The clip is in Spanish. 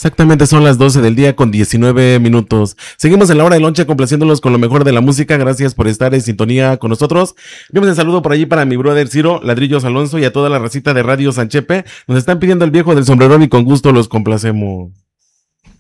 Exactamente, son las 12 del día con 19 minutos. Seguimos en la hora de lonche complaciéndolos con lo mejor de la música. Gracias por estar en sintonía con nosotros. Enviamos el saludo por allí para mi brother Ciro, Ladrillos Alonso y a toda la racita de Radio Sanchepe. Nos están pidiendo el viejo del sombrerón y con gusto los complacemos.